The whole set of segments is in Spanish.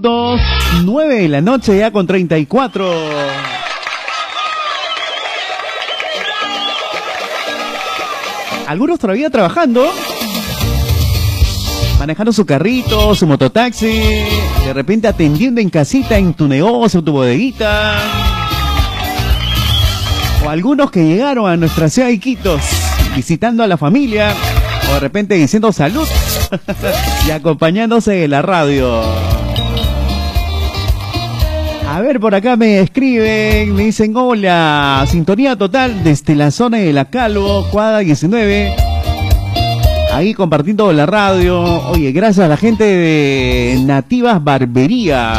minutos. 9 de la noche ya con 34. Algunos todavía trabajando, manejando su carrito, su mototaxi, de repente atendiendo en casita, en tu negocio, en tu bodeguita. O algunos que llegaron a nuestra ciudad de Iquitos, visitando a la familia, o de repente diciendo salud y acompañándose de la radio. A ver, por acá me escriben, me dicen hola, sintonía total desde la zona de La Calvo, cuadra 19. Ahí compartiendo la radio. Oye, gracias a la gente de Nativas Barbería.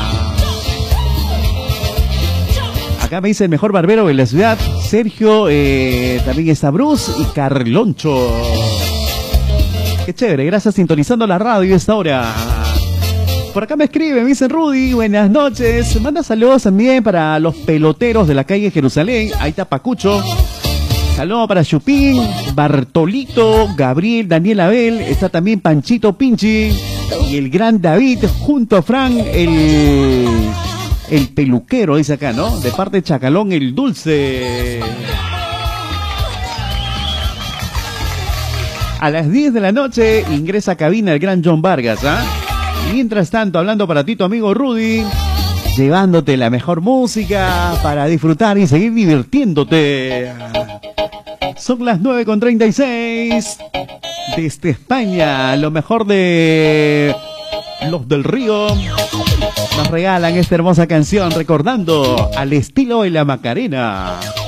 Acá me dice el mejor barbero de la ciudad, Sergio, también está Bruce y Carloncho. Qué chévere, gracias, sintonizando la radio a esta hora. Por acá me escribe, me dicen Rudy, buenas noches. Manda saludos también para los peloteros de la calle Jerusalén. Ahí está Pacucho. Saludos para Chupín, Bartolito, Gabriel, Daniel Abel. Está también Panchito Pinchi y el gran David junto a Fran, el peluquero, dice acá, ¿no? De parte de Chacalón, el dulce. A las 10 de la noche ingresa a cabina el gran John Vargas, ¿ah? Mientras tanto, hablando para ti, tu amigo Rudy, llevándote la mejor música para disfrutar y seguir divirtiéndote. Son las 9:36. Desde España, lo mejor de Los del Río nos regalan esta hermosa canción recordando al estilo de la Macarena.